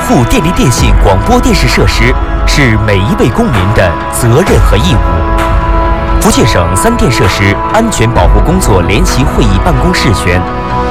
护电力电信广播电视设施是每一位公民的责任和义务。福建省三电设施安全保护工作联席会议办公室宣，